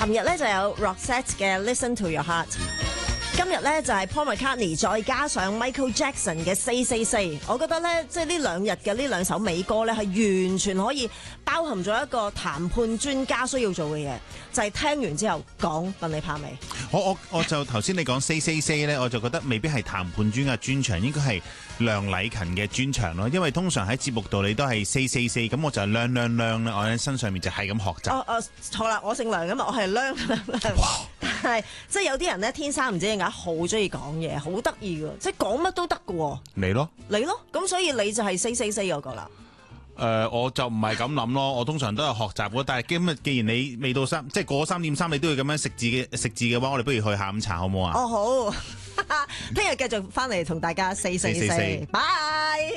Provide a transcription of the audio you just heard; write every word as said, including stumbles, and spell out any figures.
尋日咧就有 Roxette 嘅 Listen to Your Heart。今日咧就係 Paul McCartney 再加上 Michael Jackson 嘅四四四，我覺得咧即係呢兩日嘅呢兩首美歌咧係完全可以包含咗一個談判專家需要做嘅嘢，就係、是、聽完之後講問你怕未？ 我我我就頭先你講四四四咧，我就覺得未必係談判專家專場，應該係梁禮勤嘅專場咯。因為通常喺節目度你都係四四四，咁我就亮亮亮啦，我喺身上面就係咁學習。 哦哦，錯啦，我姓梁㗎嘛，我係亮亮亮。但係即係有啲人咧天生唔知點解好中意講嘢，好得意㗎，即係講乜都得㗎。 你咯， 你咯，咁所以你就係四四四嗰個啦。 誒、呃，我就唔係咁諗咯，我通常都係學習嘅。但係今日既然你未到三，即係過三點三，你都要咁樣食字嘅食字嘅話，我哋不如去下午茶好唔好啊？ 哦好，聽日繼續翻嚟同大家四四四，拜。